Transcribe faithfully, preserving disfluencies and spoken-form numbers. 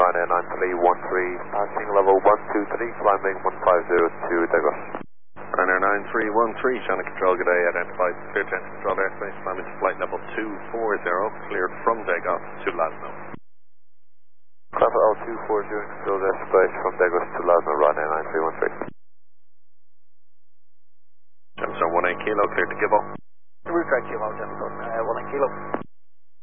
Ryanair nine three one three, passing level one two three, climbing one five zero to Dagos. Ryanair nine three one three, Shannon Control, good day, identified clear to control airspace, climbing to flight level two four zero, cleared from Dagos to Lasno. Clever L two four zero, control airspace from Dagos to Lasno, Ryanair nine three one three. Gemstone one eight kilo, cleared to Gibbo. Route track Kilo, Gemstone uh, one eight kilo.